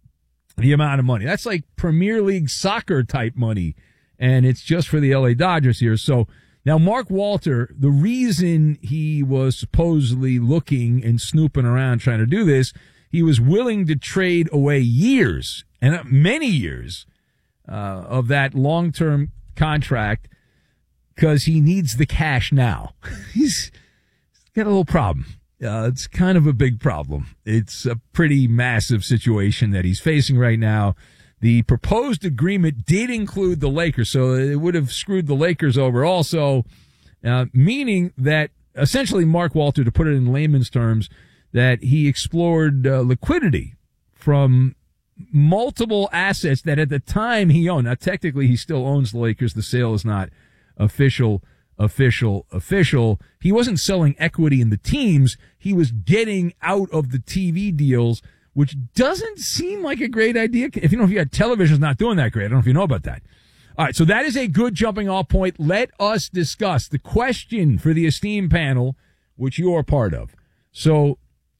the amount of money. That's like Premier League soccer type money, and it's just for the L A Dodgers here. So now Mark Walter, the reason he was supposedly looking and snooping around trying to do this, he was willing to trade away years, and many years, uh, of that long-term contract because he needs the cash now. He's got a little problem. Uh, it's kind of a big problem. It's a pretty massive situation that he's facing right now. The proposed agreement did include the Lakers, so it would have screwed the Lakers over also, uh, meaning that essentially Mark Walter, to put it in layman's terms, that he explored uh, liquidity from multiple assets that at the time he owned. Now, technically, he still owns the Lakers. The sale is not official, official, official. He wasn't selling equity in the teams. He was getting out of the T V deals, which doesn't seem like a great idea. If you know, if you got television's not doing that great. I don't know if you know about that. All right, so that is a good jumping off point. Let us discuss the question for the esteemed panel, which you are part of. So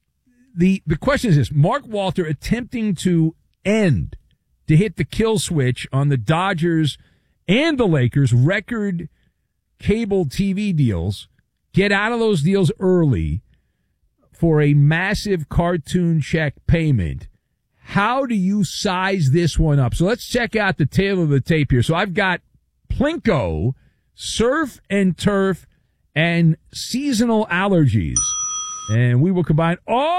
the the question is this: Mark Walter attempting to end, to hit the kill switch on the Dodgers and the Lakers record cable T V deals, get out of those deals early for a massive cartoon check payment. How do you size this one up? So let's check out the tail of the tape here. So I've got Plinko, surf and turf, and seasonal allergies. And we will combine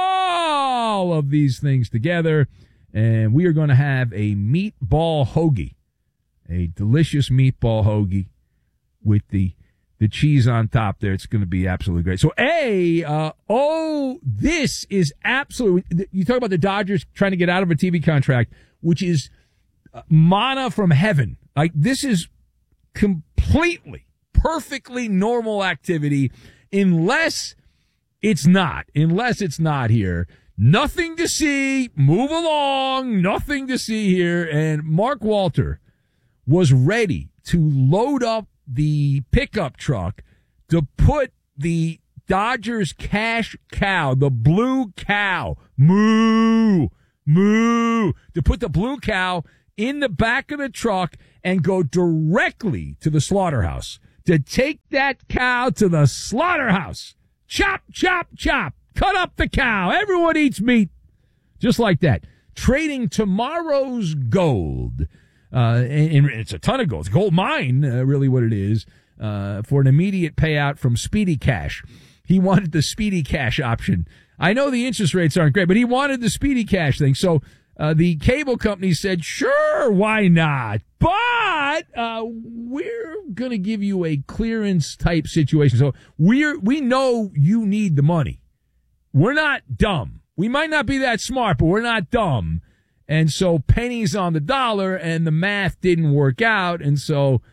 all of these things together, and we are going to have a meatball hoagie, a delicious meatball hoagie with the the cheese on top there. It's going to be absolutely great. So, A, uh, oh, this is absolutely, you talk about the Dodgers trying to get out of a T V contract, which is manna from heaven. Like, this is completely, perfectly normal activity, unless it's not, unless it's not here. Nothing to see, move along, nothing to see here. And Mark Walter was ready to load up the pickup truck to put the Dodgers cash cow, the blue cow, moo, moo, to put the blue cow in the back of the truck and go directly to the slaughterhouse, to take that cow to the slaughterhouse. Chop, chop, chop. Cut up the cow. Everyone eats meat. Just like that. Trading tomorrow's gold. Uh, and, and it's a ton of gold. It's a gold mine, uh, really what it is, uh, for an immediate payout from Speedy Cash. He wanted the Speedy Cash option. I know the interest rates aren't great, but he wanted the Speedy Cash thing. So uh, the cable company said, sure, why not? But uh, we're going to give you a clearance type situation. So we're we know you need the money. We're not dumb. We might not be that smart, but we're not dumb. And so pennies on the dollar, and the math didn't work out. And so,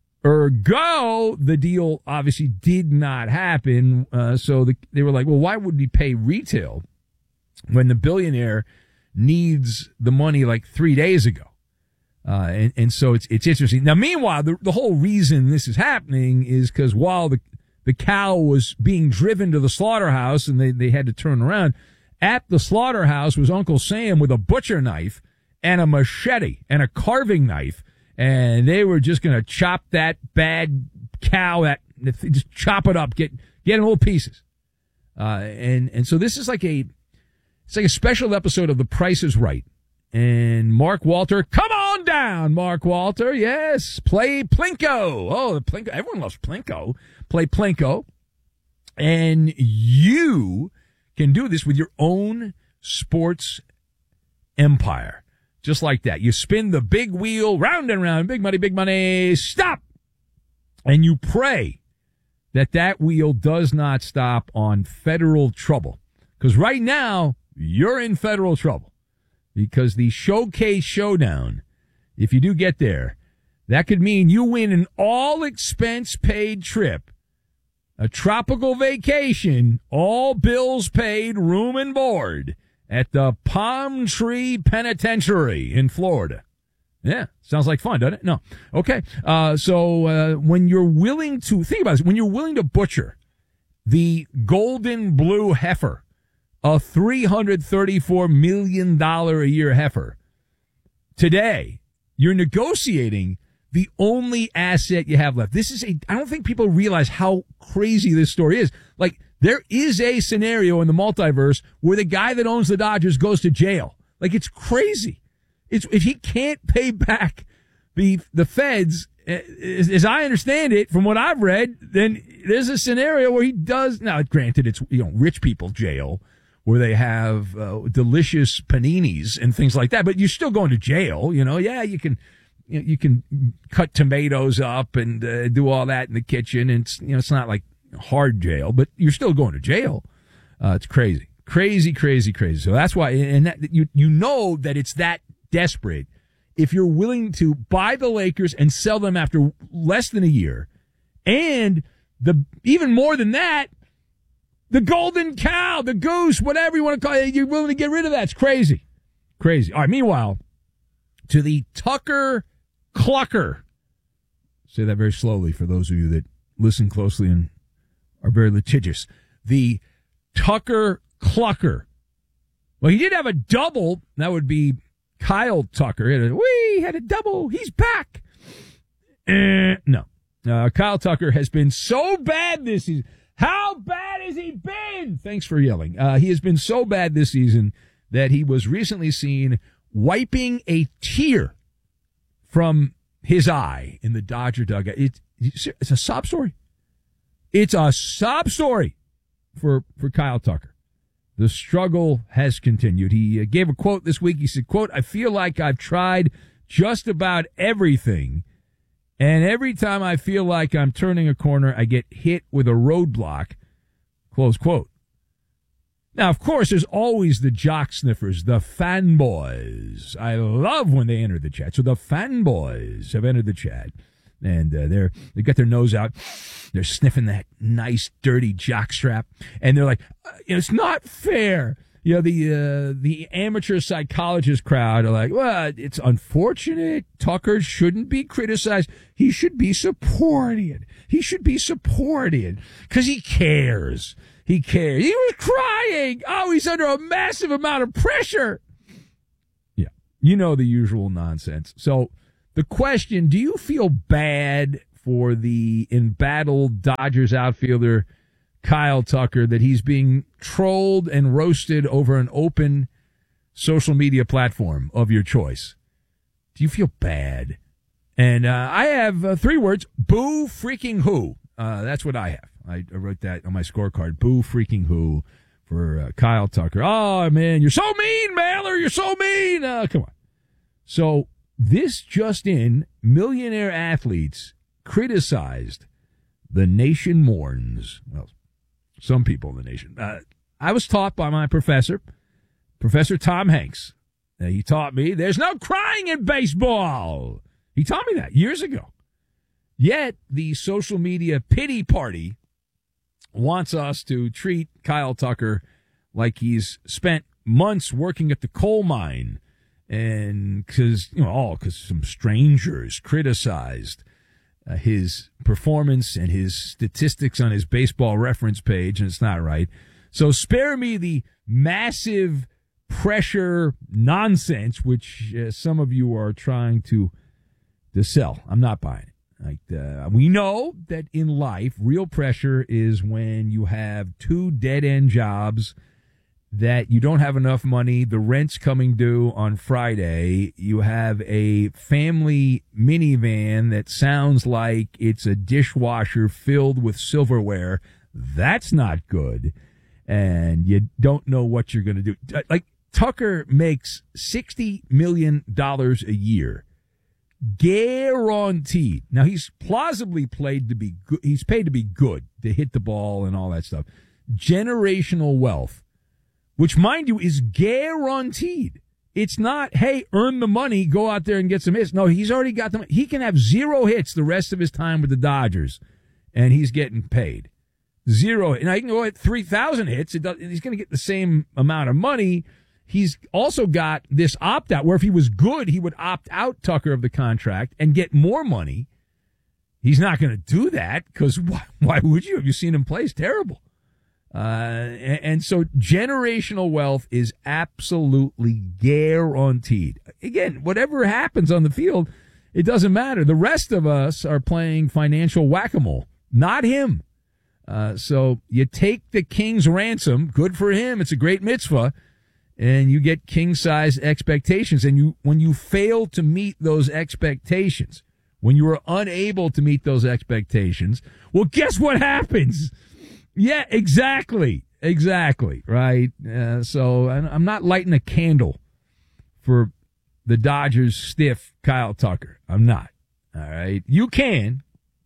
ergo, the deal obviously did not happen. Uh, so the, they were like, well, why would we pay retail when the billionaire needs the money like three days ago? Uh, and, and so it's it's interesting. Now, meanwhile, the, the whole reason this is happening is because while the, the cow was being driven to the slaughterhouse and they, they had to turn around, at the slaughterhouse was Uncle Sam with a butcher knife and a machete and a carving knife, and they were just going to chop that bad cow, that just chop it up, get get in little pieces. Uh, and and so this is like a it's like a special episode of The Price is Right. And Mark Walter, come on down, Mark Walter. Yes, play Plinko. Oh, the Plinko. Everyone loves Plinko. Play Plinko, and you can do this with your own sports empire. Just like that. You spin the big wheel round and round. Big money, big money. Stop. And you pray that that wheel does not stop on federal trouble. Because right now, you're in federal trouble. Because the Showcase Showdown, if you do get there, that could mean you win an all-expense-paid trip, a tropical vacation, all bills paid, room and board, at the Palm Tree Penitentiary in Florida. Yeah, sounds like fun, doesn't it? No. Okay. Uh, so uh, when you're willing to, think about this, when you're willing to butcher the golden blue heifer, a three hundred thirty-four million dollars a year heifer, today, you're negotiating the only asset you have left. This is a, I don't think people realize how crazy this story is. Like, there is a scenario in the multiverse where the guy that owns the Dodgers goes to jail. Like, it's crazy. It's, if he can't pay back the, the feds, as, as I understand it, from what I've read, then there's a scenario where he does, now granted it's, you know, rich people jail, where they have uh, delicious paninis and things like that, but you're still going to jail, you know, yeah, you can, you can cut tomatoes up and uh, do all that in the kitchen. And it's, you know, it's not like hard jail, but you're still going to jail. Uh, it's crazy, crazy, crazy, crazy. So that's why, and that, you, you know that it's that desperate if you're willing to buy the Lakers and sell them after less than a year. And the, even more than that, the golden cow, the goose, whatever you want to call it, you're willing to get rid of that. It's crazy. Crazy. All right. Meanwhile, to the Tucker Clucker. Say that very slowly for those of you that listen closely and are very litigious. The Tucker Clucker. Well, he did have a double. That would be Kyle Tucker. He had a, wee, had a double. He's back. Eh, no. Uh, Kyle Tucker has been so bad this season. How bad has he been? Thanks for yelling. Uh, he has been so bad this season that he was recently seen wiping a tear from his eye in the Dodger dugout. It, it's a sob story. It's a sob story for, for Kyle Tucker. The struggle has continued. He uh, gave a quote this week. He said, quote, I feel like I've tried just about everything And every time I feel like I'm turning a corner, I get hit with a roadblock, close quote. Now, of course, there's always the jock sniffers, the fanboys. I love when they enter the chat. So the fanboys have entered the chat, and uh, they're they got their nose out. They're sniffing that nice, dirty jock strap, and they're like, uh, "It's not fair." You know, the uh, the amateur psychologist crowd are like, "Well, it's unfortunate. Tucker shouldn't be criticized. He should be supported. He should be supported because he cares." He cares. He was crying. Oh, he's under a massive amount of pressure. Yeah, you know the usual nonsense. So the question, do you feel bad for the embattled Dodgers outfielder Kyle Tucker that he's being trolled and roasted over an open social media platform of your choice? Do you feel bad? And uh, I have uh, three words, boo freaking who. Uh, that's what I have. I wrote that on my scorecard. Boo freaking who for uh, Kyle Tucker. Oh, man, you're so mean, Mailer. You're so mean. Uh, come on. So this just in, millionaire athletes criticized the nation mourns. Well, some people in the nation. Uh, I was taught by my professor, Professor Tom Hanks. Uh, he taught me there's no crying in baseball. He taught me that years ago. Yet the social media pity party wants us to treat Kyle Tucker like he's spent months working at the coal mine, and because you know, all because some strangers criticized uh, his performance and his statistics on his baseball reference page, and it's not right. So spare me the massive pressure nonsense which uh, some of you are trying to to sell. I'm not buying it. Like uh, we know that in life, real pressure is when you have two dead-end jobs, that you don't have enough money, the rent's coming due on Friday, you have a family minivan that sounds like it's a dishwasher filled with silverware. That's not good. And you don't know what you're going to do. Like, Tucker makes sixty million dollars a year. Guaranteed. Now, he's plausibly played to be good. He's paid to be good, to hit the ball and all that stuff. Generational wealth, which, mind you, is guaranteed. It's not, hey, earn the money, go out there and get some hits. No, he's already got them. He can have zero hits the rest of his time with the Dodgers, and he's getting paid. Zero. And I can go at three thousand hits. It does, he's going to get the same amount of money. He's also got this opt-out where if he was good, he would opt out, Tucker, of the contract and get more money. He's not going to do that because why, why would you? Have you seen him play? He's terrible. Uh, and, and so generational wealth is absolutely guaranteed. Again, whatever happens on the field, it doesn't matter. The rest of us are playing financial whack-a-mole, not him. Uh, so you take the king's ransom. Good for him. It's a great mitzvah. And you get king-size expectations. And you, when you fail to meet those expectations, when you are unable to meet those expectations, well, guess what happens? Yeah, exactly. Exactly, right? Uh, so I'm not lighting a candle for the Dodgers' stiff Kyle Tucker. I'm not. All right? You can.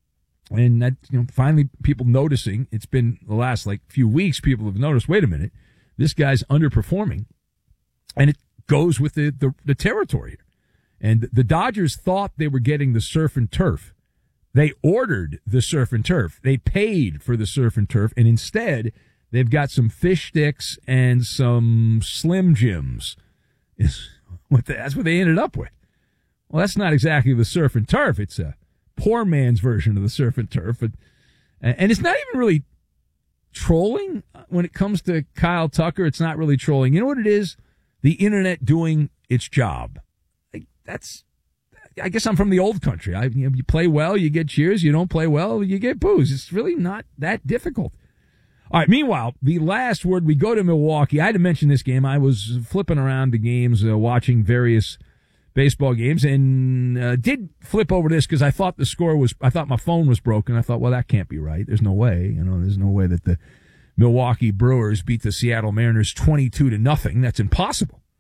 And that, you know, finally people noticing. It's been the last, like, few weeks people have noticed, wait a minute, this guy's underperforming. And it goes with the, the, the territory here. And the Dodgers thought they were getting the surf and turf. They ordered the surf and turf. They paid for the surf and turf. And instead, they've got some fish sticks and some Slim Jims. Is what they, that's what they ended up with. Well, that's not exactly the surf and turf. It's a poor man's version of the surf and turf. But, and it's not even really trolling when it comes to Kyle Tucker. It's not really trolling. You know what it is? The internet doing its job. Like, that's, I guess I'm from the old country. I, you know, you play well, you get cheers. You don't play well, you get boos. It's really not that difficult. All right. Meanwhile, the last word, we go to Milwaukee. I had to mention this game. I was flipping around the games, uh, watching various baseball games, and uh, did flip over this because I thought the score was, I thought my phone was broken. I thought, well, that can't be right. There's no way, you know, there's no way that the Milwaukee Brewers beat the Seattle Mariners twenty-two to nothing. That's impossible.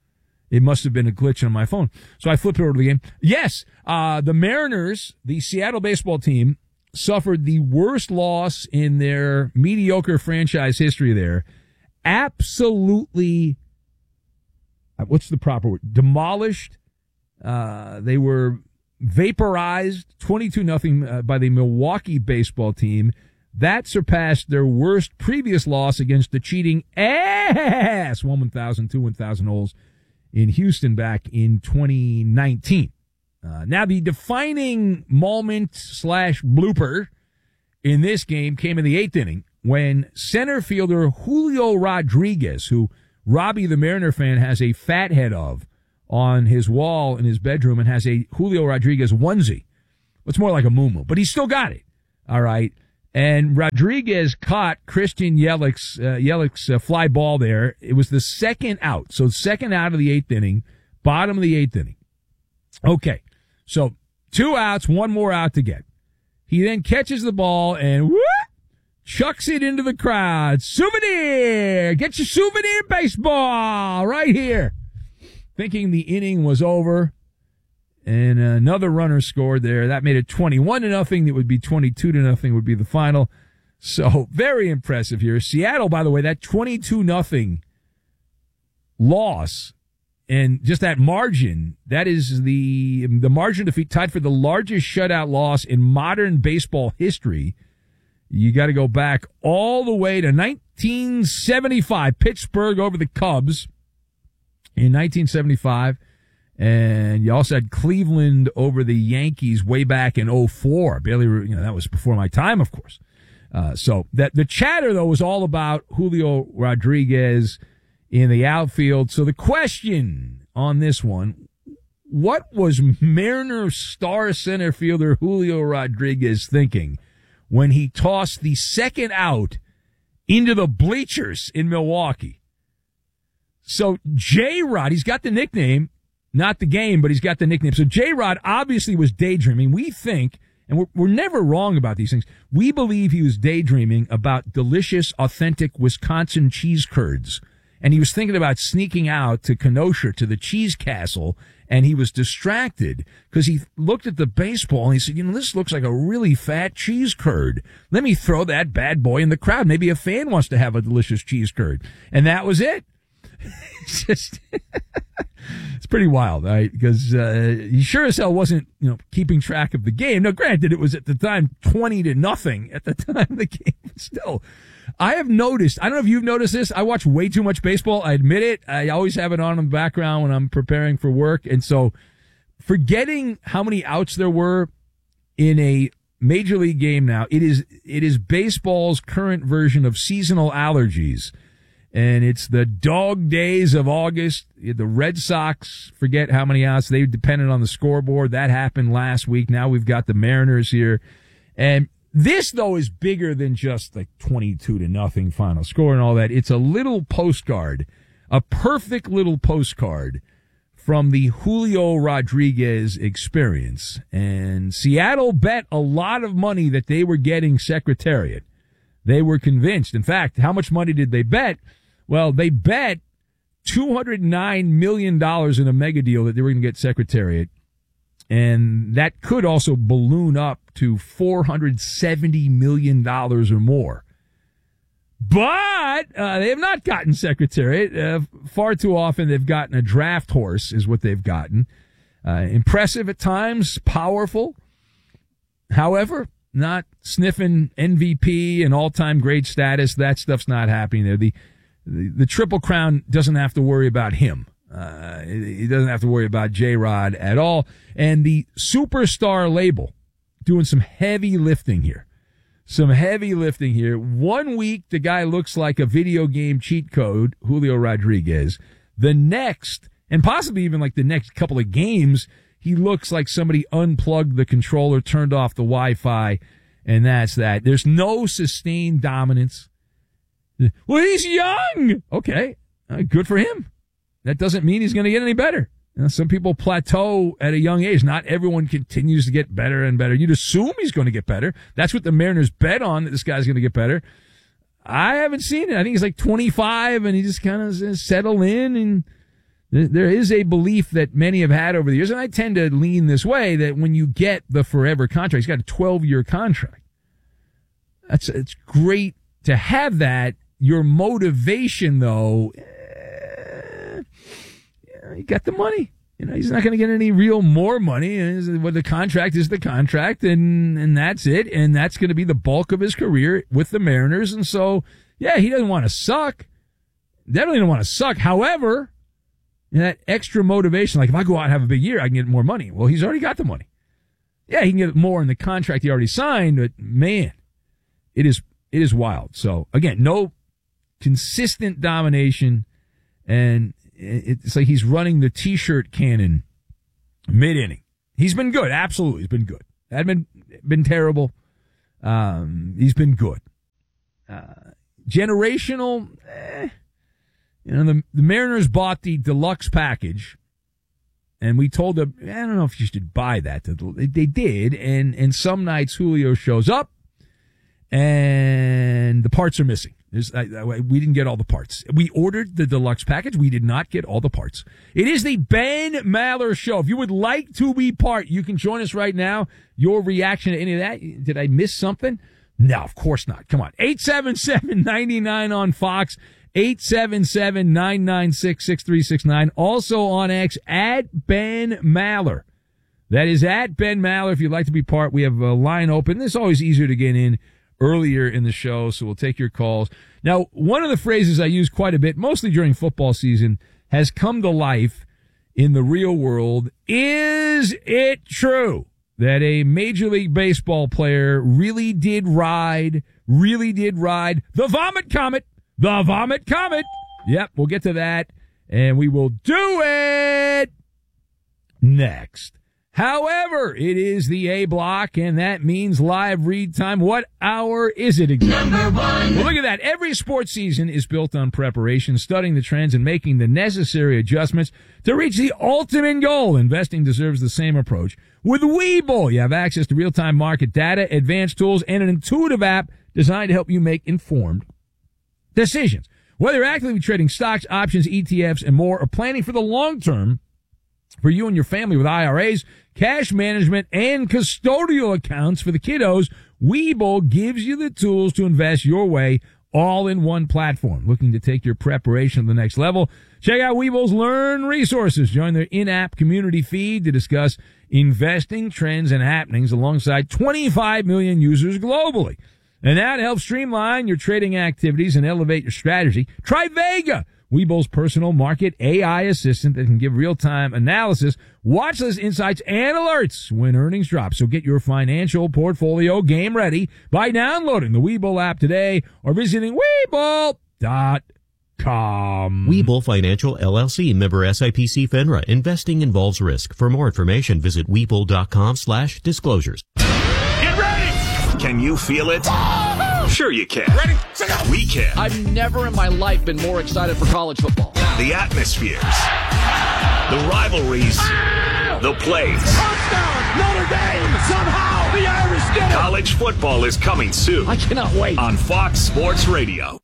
It must have been a glitch on my phone. So I flipped over to the game. Yes, uh, the Mariners, the Seattle baseball team, suffered the worst loss in their mediocre franchise history there. Absolutely, what's the proper word? Demolished. Uh, they were vaporized twenty-two nothing uh, by the Milwaukee baseball team. That surpassed their worst previous loss against the cheating ass, one one thousand, two one thousand holes in Houston back in twenty nineteen. Uh, now, the defining moment slash blooper in this game came in the eighth inning when center fielder Julio Rodriguez, who Robbie the Mariner fan has a fat head of on his wall in his bedroom and has a Julio Rodriguez onesie. It's more like a muumuu, but he's still got it. All right. And Rodriguez caught Christian Yelich's, uh, Yelich's uh, fly ball there. It was the second out. So second out of the eighth inning, bottom of the eighth inning. Okay. So two outs, one more out to get. He then catches the ball and whoop, chucks it into the crowd. Souvenir! Get your souvenir baseball right here. Thinking the inning was over. And another runner scored there. That made it twenty-one to nothing. It would be twenty-two to nothing would be the final. So very impressive here. Seattle, by the way, that twenty-two nothing loss and just that margin, that is the the margin defeat tied for the largest shutout loss in modern baseball history. You got to go back all the way to nineteen seventy-five. Pittsburgh over the Cubs in nineteen seventy-five. And you also had Cleveland over the Yankees way back in oh four. Barely, you know, that was before my time, of course. Uh, so that the chatter, though, was all about Julio Rodriguez in the outfield. So the question on this one, what was Mariner star center fielder Julio Rodriguez thinking when he tossed the second out into the bleachers in Milwaukee? So J-Rod, he's got the nickname. Not the game, but he's got the nickname. So J-Rod obviously was daydreaming. We think, and we're, we're never wrong about these things, we believe he was daydreaming about delicious, authentic Wisconsin cheese curds. And he was thinking about sneaking out to Kenosha, to the Cheese Castle, and he was distracted because he looked at the baseball and he said, you know, this looks like a really fat cheese curd. Let me throw that bad boy in the crowd. Maybe a fan wants to have a delicious cheese curd. And that was it. It's just... It's pretty wild, right? Because uh, he sure as hell wasn't, you know, keeping track of the game. Now, granted, it was at the time twenty to nothing at the time of the game. But still, I have noticed. I don't know if you've noticed this. I watch way too much baseball. I admit it. I always have it on in the background when I'm preparing for work, and so forgetting how many outs there were in a major league game now, it is it is baseball's current version of seasonal allergies. And it's the dog days of August. The Red Sox, forget how many outs. They depended on the scoreboard. That happened last week. Now we've got the Mariners here. And this, though, is bigger than just like twenty-two to nothing final score and all that. It's a little postcard, a perfect little postcard from the Julio Rodriguez experience. And Seattle bet a lot of money that they were getting Secretariat. They were convinced. In fact, how much money did they bet? Well, they bet two hundred nine million dollars in a mega deal that they were going to get Secretariat. And that could also balloon up to four hundred seventy million dollars or more. But uh, they have not gotten Secretariat. Uh, far too often they've gotten a draft horse is what they've gotten. Uh, impressive at times, powerful. However, not sniffing M V P and all-time great status. That stuff's not happening there. The the, the Triple Crown doesn't have to worry about him. Uh, he doesn't have to worry about J-Rod at all. And the Superstar label doing some heavy lifting here. Some heavy lifting here. One week, the guy looks like a video game cheat code, Julio Rodriguez. The next, and possibly even like the next couple of games, he looks like somebody unplugged the controller, turned off the Wi-Fi, and that's that. There's no sustained dominance. Well, he's young. Okay, uh, good for him. That doesn't mean he's going to get any better. You know, some people plateau at a young age. Not everyone continues to get better and better. You'd assume he's going to get better. That's what the Mariners bet on, that this guy's going to get better. I haven't seen it. I think he's like twenty-five, and he just kind of settled in and There is a belief that many have had over the years, and I tend to lean this way, that when you get the forever contract, he's got a twelve-year contract. That's it's great to have that. Your motivation, though, eh, you got the money. You know, he's not going to get any real more money. Well, the contract is the contract, and, and that's it. And that's going to be the bulk of his career with the Mariners. And so, yeah, he doesn't want to suck. Definitely don't want to suck. However, that extra motivation, like if I go out and have a big year, I can get more money. Well, he's already got the money. Yeah, he can get more in the contract he already signed, but man, it is it is wild. So again, no consistent domination, and it's like he's running the T-shirt cannon mid-inning. He's been good, absolutely. He's been good. Hadn't been been terrible. Um, he's been good. Uh, generational. Eh. You know, the, the Mariners bought the deluxe package, and we told them, I don't know if you should buy that. They, they did, and, and some nights Julio shows up, and the parts are missing. I, I, we didn't get all the parts. We ordered the deluxe package. We did not get all the parts. It is the Ben Maller Show. If you would like to be part, you can join us right now. Your reaction to any of that. Did I miss something? No, of course not. Come on. eight seven seven, nine nine on Fox. eight seven seven, nine nine six, six three six nine. Also on X, at Ben Maller. That is at Ben Maller. If you'd like to be part, we have a line open. It's always easier to get in earlier in the show, so we'll take your calls. Now, one of the phrases I use quite a bit, mostly during football season, has come to life in the real world. Is it true that a Major League Baseball player really did ride, really did ride the Vomit Comet? The Vomit Comet. Yep, we'll get to that, and we will do it next. However, it is the A block, and that means live read time. What hour is it again? Number one. Well, look at that. Every sports season is built on preparation, studying the trends, and making the necessary adjustments to reach the ultimate goal. Investing deserves the same approach. With Webull, you have access to real-time market data, advanced tools, and an intuitive app designed to help you make informed decisions. Whether you're actively trading stocks, options, E T Fs, and more, or planning for the long term for you and your family with I R As, cash management, and custodial accounts for the kiddos, Webull gives you the tools to invest your way, all in one platform. Looking to take your preparation to the next level? Check out Webull's Learn resources. Join their in-app community feed to discuss investing trends and happenings alongside twenty-five million users globally. And that helps streamline your trading activities and elevate your strategy. Try Vega, Webull's personal market A I assistant that can give real-time analysis, watch list insights, and alerts when earnings drop. So get your financial portfolio game ready by downloading the Webull app today or visiting Webull dot com. Webull Financial, L L C, member S I P C FINRA. Investing involves risk. For more information, visit Webull dot com slash disclosures. Get ready! Can you feel it? Sure you can. Ready? We can. I've never in my life been more excited for college football. The atmospheres, the rivalries, the plays. Touchdown, Notre Dame! Somehow the Irish did it! College football is coming soon. I cannot wait. On Fox Sports Radio.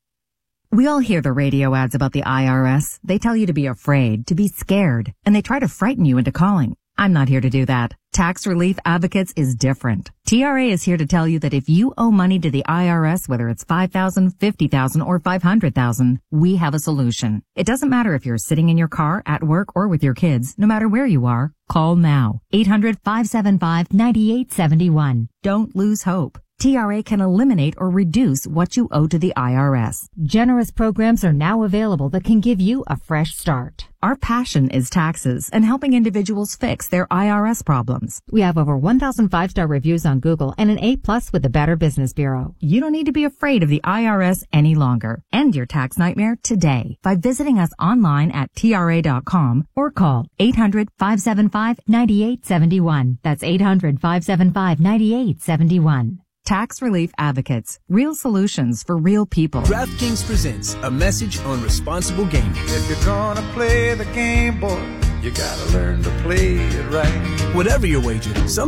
We all hear the radio ads about the I R S. They tell you to be afraid, to be scared, and they try to frighten you into calling. I'm not here to do that. Tax Relief Advocates is different. T R A is here to tell you that if you owe money to the I R S, whether it's five thousand dollars, fifty thousand dollars, or five hundred thousand dollars, we have a solution. It doesn't matter if you're sitting in your car, at work, or with your kids. No matter where you are, call now. eight hundred, five seven five, nine eight seven one. Don't lose hope. T R A can eliminate or reduce what you owe to the I R S. Generous programs are now available that can give you a fresh start. Our passion is taxes and helping individuals fix their I R S problems. We have over one thousand five-star reviews on Google and an A plus with the Better Business Bureau. You don't need to be afraid of the I R S any longer. End your tax nightmare today by visiting us online at T R A dot com or call eight hundred, five seven five, nine eight seven one. That's eight hundred, five seven five, nine eight seven one. Tax Relief Advocates. Real solutions for real people. DraftKings presents a message on responsible gaming. If you're gonna play the game, boy, you gotta learn to play it right. Whatever your wager, some